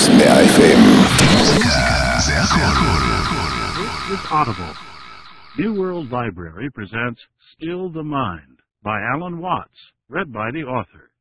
100 FM. This is Audible. New World Library presents Still the Mind by Alan Watts, read by the author.